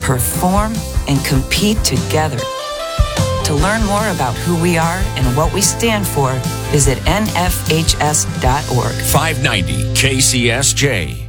perform, and compete together. To learn more about who we are and what we stand for, visit nfhs.org. 590 KCSJ.